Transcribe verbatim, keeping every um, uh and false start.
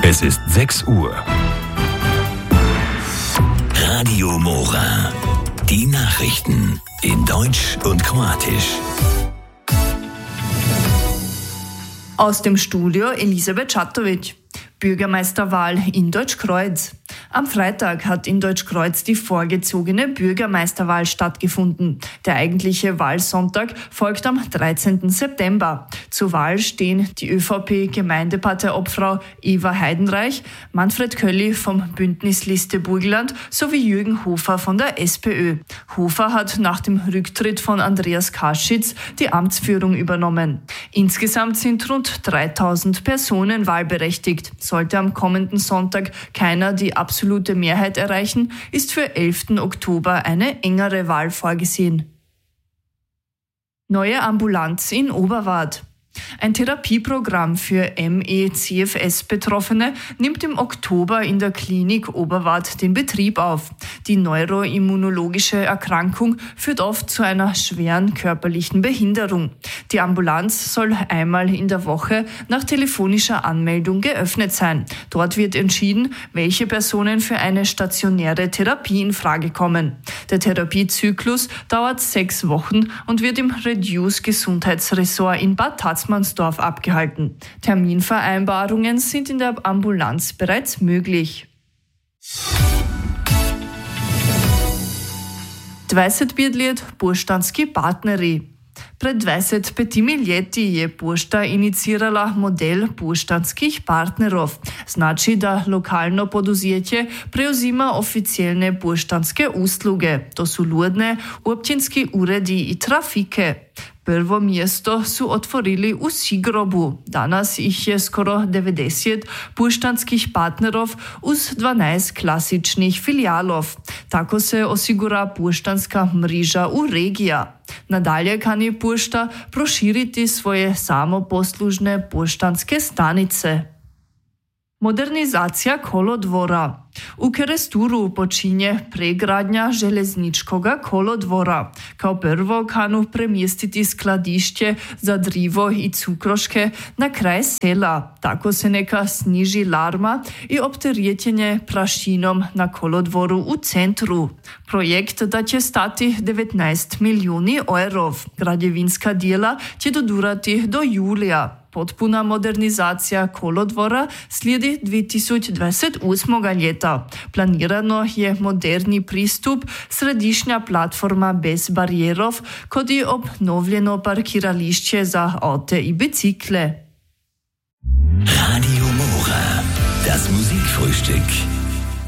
Es ist sechs Uhr. Radio Mora. Die Nachrichten in Deutsch und Kroatisch. Aus dem Studio Elisabeth Čatović. Bürgermeisterwahl in Deutschkreuz. Am Freitag hat in Deutschkreuz die vorgezogene Bürgermeisterwahl stattgefunden. Der eigentliche Wahlsonntag folgt am dreizehnten September. Zur Wahl stehen die ÖVP-Gemeindeparteiobfrau Eva Heidenreich, Manfred Kölli vom Bündnis Liste Burgenland sowie Jürgen Hofer von der SPÖ. Hofer hat nach dem Rücktritt von Andreas Kaschitz die Amtsführung übernommen. Insgesamt sind rund dreitausend Personen wahlberechtigt. Sollte am kommenden Sonntag keiner die absolute Mehrheit erreichen, ist für elften Oktober eine engere Wahl vorgesehen. Neue Ambulanz in Oberwart. Ein Therapieprogramm für M E C F S-Betroffene nimmt im Oktober in der Klinik Oberwart den Betrieb auf. Die neuroimmunologische Erkrankung führt oft zu einer schweren körperlichen Behinderung. Die Ambulanz soll einmal in der Woche nach telefonischer Anmeldung geöffnet sein. Dort wird entschieden, welche Personen für eine stationäre Therapie in Frage kommen. Der Therapiezyklus dauert sechs Wochen und wird im Reduce-Gesundheitsressort in Bad Tatzmannsdorf abgehalten. Terminvereinbarungen sind in der Ambulanz bereits möglich. dvajset pet let poštanski partnerji. Pred dvajset petimi leti je pošta inicirala model poštanskih partnerov. Znači, da lokalno poduzetje preuzima oficijelne poštanske usluge. To su Ludne, općinski uredi i trafike. Prvo mjesto su otvorili u Sigrobu. Danas ih je skoro devetdeset poštanskih partnerov uz dvanajst klasičnih filijalov. Tako se osigura poštanska mreža u regija. Nadalje kani pošta proširiti svoje samoposlužne poštanske stanice. Modernizacija kolodvora. U Keresturu počinje pregradnja železničkoga kolodvora. Kao prvo kanu premjestiti skladišće za drivo i cukroške na kraj sela. Tako se neka sniži larma i opterjećenje prašinom na kolodvoru u centru. Projekt da će stati devetnaest milijuni eurov. Građevinska dijela će dodurati do julija. Potpuna modernizacija kolodvora slijedi dve tisoč dvajset osmega leta. Planirano je moderni pristup, središnja platforma bez barijerov, kot i obnovljeno parkirališče za avte i bicikle. Radio Mora, das Musikfrühstück.